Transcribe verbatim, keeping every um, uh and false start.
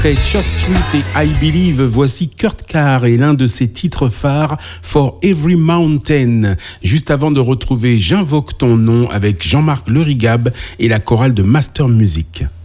Après Church Street et I Believe, voici Kurt Carr et l'un de ses titres phares, For Every Mountain. Juste avant de retrouver J'invoque ton nom avec Jean-Marc Lerigab et la chorale de Master Music.